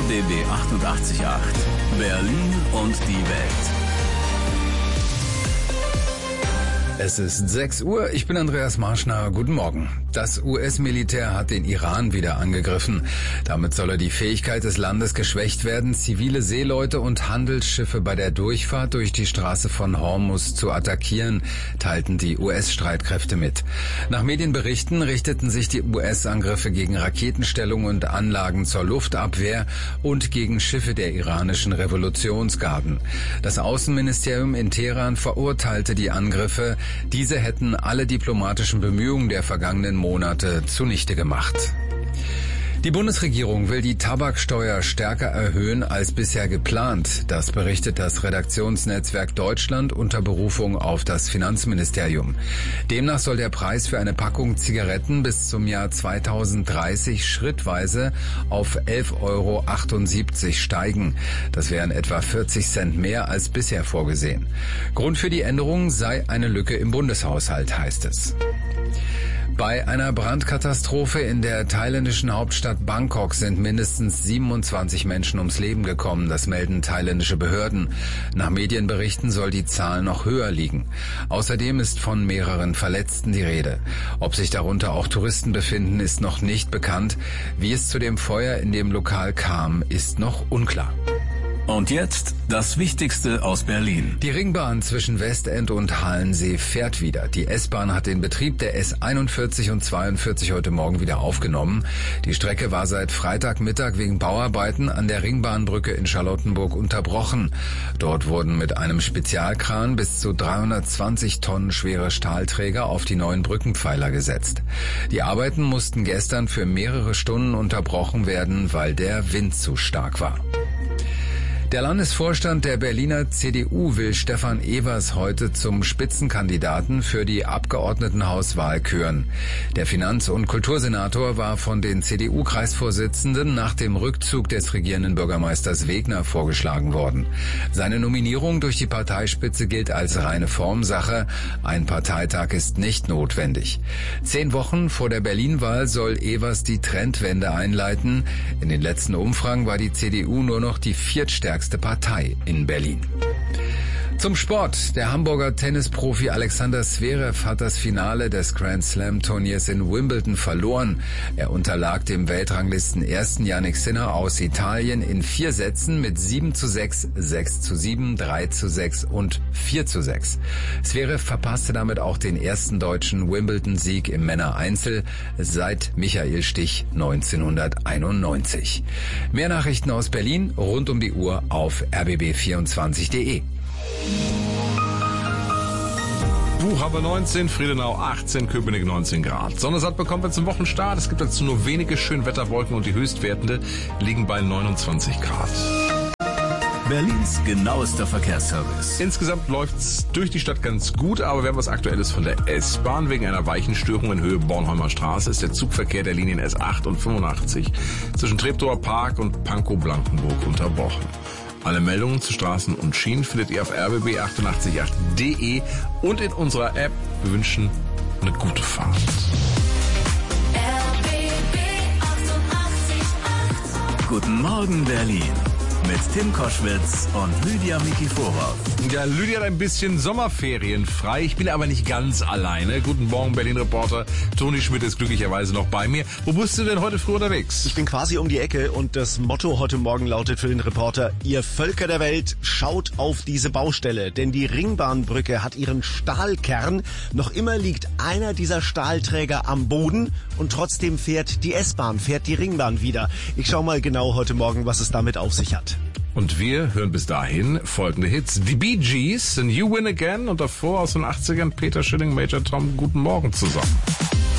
RBB 88.8. Berlin und die Welt. Es ist 6 Uhr, ich bin Andreas Marschner, guten Morgen. Das US-Militär hat den Iran wieder angegriffen. Damit solle die Fähigkeit des Landes geschwächt werden, zivile Seeleute und Handelsschiffe bei der Durchfahrt durch die Straße von Hormuz zu attackieren, teilten die US-Streitkräfte mit. Nach Medienberichten richteten sich die US-Angriffe gegen Raketenstellungen und Anlagen zur Luftabwehr und gegen Schiffe der iranischen Revolutionsgarden. Das Außenministerium in Teheran verurteilte die Angriffe. Diese hätten alle diplomatischen Bemühungen der vergangenen Monate zunichte gemacht. Die Bundesregierung will die Tabaksteuer stärker erhöhen als bisher geplant. Das berichtet das Redaktionsnetzwerk Deutschland unter Berufung auf das Finanzministerium. Demnach soll der Preis für eine Packung Zigaretten bis zum Jahr 2030 schrittweise auf 11,78 € steigen. Das wären etwa 40 Cent mehr als bisher vorgesehen. Grund für die Änderung sei eine Lücke im Bundeshaushalt, heißt es. Bei einer Brandkatastrophe in der thailändischen Hauptstadt Bangkok sind mindestens 27 Menschen ums Leben gekommen, das melden thailändische Behörden. Nach Medienberichten soll die Zahl noch höher liegen. Außerdem ist von mehreren Verletzten die Rede. Ob sich darunter auch Touristen befinden, ist noch nicht bekannt. Wie es zu dem Feuer in dem Lokal kam, ist noch unklar. Und jetzt das Wichtigste aus Berlin. Die Ringbahn zwischen Westend und Halensee fährt wieder. Die S-Bahn hat den Betrieb der S41 und 42 heute Morgen wieder aufgenommen. Die Strecke war seit Freitagmittag wegen Bauarbeiten an der Ringbahnbrücke in Charlottenburg unterbrochen. Dort wurden mit einem Spezialkran bis zu 320 Tonnen schwere Stahlträger auf die neuen Brückenpfeiler gesetzt. Die Arbeiten mussten gestern für mehrere Stunden unterbrochen werden, weil der Wind zu stark war. Der Landesvorstand der Berliner CDU will Stefan Evers heute zum Spitzenkandidaten für die Abgeordnetenhauswahl küren. Der Finanz- und Kultursenator war von den CDU-Kreisvorsitzenden nach dem Rückzug des regierenden Bürgermeisters Wegner vorgeschlagen worden. Seine Nominierung durch die Parteispitze gilt als reine Formsache. Ein Parteitag ist nicht notwendig. 10 Wochen vor der Berlin-Wahl soll Evers die Trendwende einleiten. In den letzten Umfragen war die CDU nur noch die viertstärkste Partei in Berlin. Zum Sport. Der Hamburger Tennisprofi Alexander Zverev hat das Finale des Grand Slam Turniers in Wimbledon verloren. Er unterlag dem Weltranglisten ersten Jannik Sinner aus Italien in 4 Sätzen mit 7:6, 6:7, 3:6 und 4:6. Zverev verpasste damit auch den ersten deutschen Wimbledon-Sieg im Männereinzel seit Michael Stich 1991. Mehr Nachrichten aus Berlin rund um die Uhr auf rbb24.de. Buchhaber 19, Friedenau 18, Köpenick 19 Grad. Sonnesatt bekommen wir zum Wochenstart. Es gibt dazu nur wenige Schönwetterwolken und die Höchstwertende liegen bei 29 Grad. Berlins genauester Verkehrsservice. Insgesamt läuft's durch die Stadt ganz gut, aber wir haben was Aktuelles von der S-Bahn. Wegen einer Weichenstörung in Höhe Bornholmer Straße ist der Zugverkehr der Linien S8 und 85 zwischen Treptower Park und Pankow-Blankenburg unterbrochen. Alle Meldungen zu Straßen und Schienen findet ihr auf rbb888.de und in unserer App. Wir wünschen eine gute Fahrt. RBB 88.8. Guten Morgen Berlin. Mit Tim Koschwitz und Lydia Mikiforov. Ja, Lydia hat ein bisschen Sommerferien frei. Ich bin aber nicht ganz alleine. Guten Morgen, Berlin-Reporter. Toni Schmidt ist glücklicherweise noch bei mir. Wo bist du denn heute früh unterwegs? Ich bin quasi um die Ecke und das Motto heute Morgen lautet für den Reporter: Ihr Völker der Welt, schaut auf diese Baustelle. Denn die Ringbahnbrücke hat ihren Stahlkern. Noch immer liegt einer dieser Stahlträger am Boden und trotzdem fährt die S-Bahn, fährt die Ringbahn wieder. Ich schau mal genau heute Morgen, was es damit auf sich hat. Und wir hören bis dahin folgende Hits. Die Bee Gees, and You Win Again und davor aus den 80ern Peter Schilling, Major Tom. Guten Morgen zusammen.